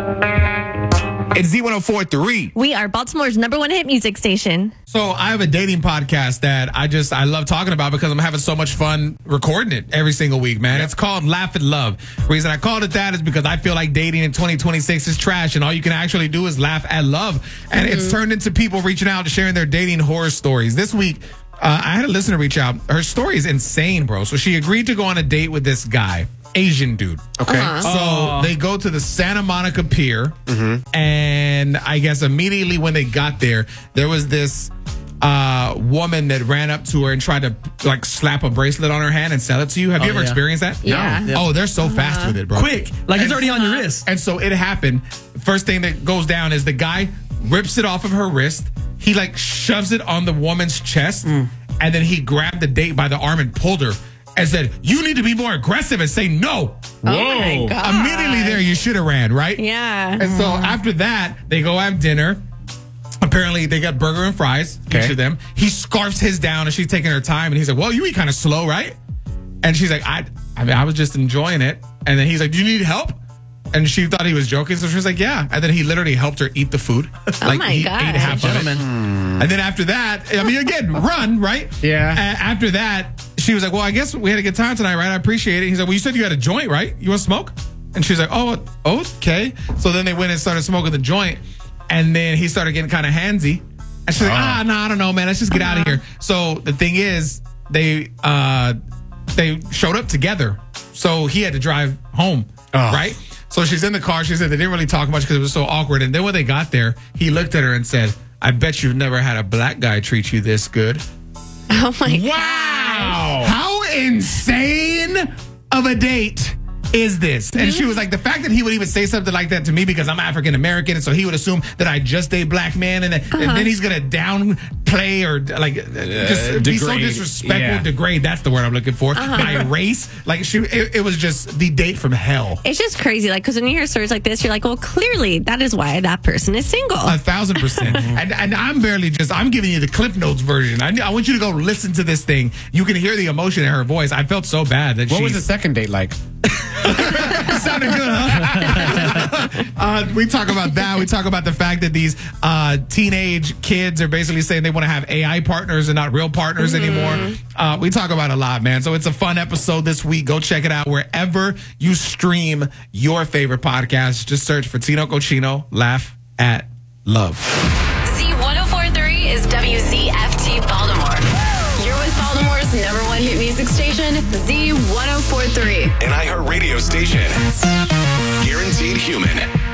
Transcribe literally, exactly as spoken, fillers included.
It's Z one oh four point three. We are Baltimore's number one hit music station. So I have a dating podcast that I just, I love talking about because I'm having so much fun recording it every single week, man. Yep. It's called Laugh at Love. The reason I called it that is because I feel like dating in twenty twenty-six is trash and all you can actually do is laugh at love. And mm-hmm. it's turned into people reaching out and sharing their dating horror stories. This week, uh, I had a listener reach out. Her story is insane, bro. So she agreed to go on a date with this guy. Asian dude. Okay. Uh-huh. So oh. they go to the Santa Monica Pier, mm-hmm. and I guess immediately when they got there, there was this uh, woman that ran up to her and tried to like slap a bracelet on her hand and sell it to you. Have oh, you ever yeah. experienced that? Yeah. No. Oh, they're so uh-huh. fast with it, bro. Quick. Like and, it's already on your wrist. And so it happened. First thing that goes down is the guy rips it off of her wrist. He like shoves it on the woman's chest, mm. and then he grabbed the date by the arm and pulled her. And said, you need to be more aggressive and say no. Whoa. Oh my God. Immediately there, you should have ran, right? Yeah. And so after that, they go have dinner. Apparently, they got burger and fries, okay. each of them. He scarfs his down and she's taking her time. And he's like, well, you eat kind of slow, right? And she's like, I, I mean, I was just enjoying it. And then he's like, do you need help? And she thought he was joking. So she was like, yeah. And then he literally helped her eat the food. Oh like my he God. ate half of it. And then after that, I mean, again, run, right? Yeah. Uh, after that, she was like, well, I guess we had a good time tonight, right? I appreciate it. He's like, well, you said you had a joint, right? You want to smoke? And she's like, oh, okay. So then they went and started smoking the joint. And then he started getting kind of handsy. And she's like, ah, no, I don't know, man. Let's just get uh-huh. out of here. So the thing is, they uh, they showed up together. So he had to drive home, oh. right? So she's in the car. She said they didn't really talk much because it was so awkward. And then when they got there, he looked at her and said, I bet you've never had a black guy treat you this good. Oh, my God. Wow. How insane of a date is this? And she was like, the fact that he would even say something like that to me because I'm African American, and so he would assume that I just date black men, and, then, uh-huh. and then he's gonna downplay or like uh, just uh, be so disrespectful, yeah. degrade. That's the word I'm looking for. Uh-huh. My race, like she, it, it was just the date from hell. It's just crazy, like because when you hear stories like this, you're like, well, clearly that is why that person is single. A thousand percent. and and I'm barely just. I'm giving you the Cliff Notes version. I, I want you to go listen to this thing. You can hear the emotion in her voice. I felt so bad that. What was the second date like? Sounded good, huh? uh, we talk about that. We talk about the fact that these uh, teenage kids are basically saying they want to have A I partners and not real partners mm-hmm. anymore. Uh, we talk about a lot, man. So it's a fun episode this week. Go check it out wherever you stream your favorite podcast. Just search for Tino Cochino, Laugh at Love. Z one oh four point three is W Z F T Baltimore. You're with Baltimore's number one hit music station, Z one oh four point three. An iHeartRadio station. Guaranteed human.